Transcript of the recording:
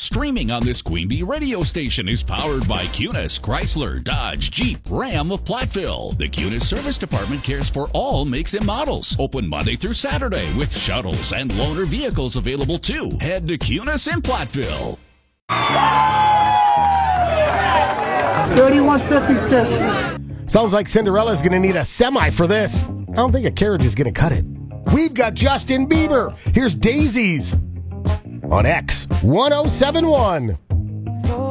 Streaming on this Queen Bee radio station is powered by Cunis, Chrysler, Dodge, Jeep, Ram of Platteville. The Cunis Service Department cares for all makes and models. Open Monday through Saturday with shuttles and loaner vehicles available too. Head to Cunis in Platteville. 3156. Sounds like Cinderella's going to need a semi for this. I don't think a carriage is going to cut it. We've got Justin Bieber. Here's Daisies on X 1071.